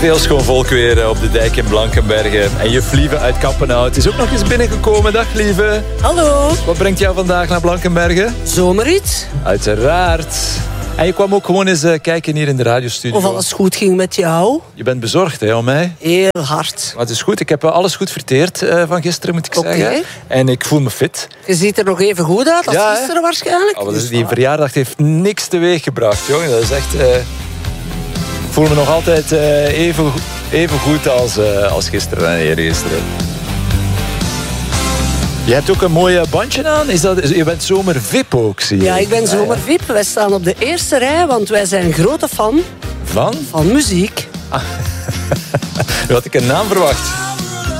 Heel schoon volk weer op de dijk in Blankenberge. En juf Lieve uit Kampenhout is ook nog eens binnengekomen. Dag Lieve. Hallo. Wat brengt jou vandaag naar Blankenberge? Zomerrit. Uiteraard. En je kwam ook gewoon eens kijken hier in de radiostudio. Of alles goed ging met jou. Je bent bezorgd, hè, om mij? Heel hard. Maar het is goed. Ik heb alles goed verteerd van gisteren, moet ik zeggen. En ik voel me fit. Je ziet er nog even goed uit als gisteren waarschijnlijk. Dus die verjaardag heeft niks teweeg gebracht, jongen. Dat is echt... Ik voel me nog altijd even goed als gisteren en eergisteren. Je hebt ook een mooi bandje aan. Je bent zomer-VIP ook, zie je. Ja, ik ben zomer-VIP. Wij staan op de eerste rij, want wij zijn grote fan van muziek. Nu had ik een naam verwacht.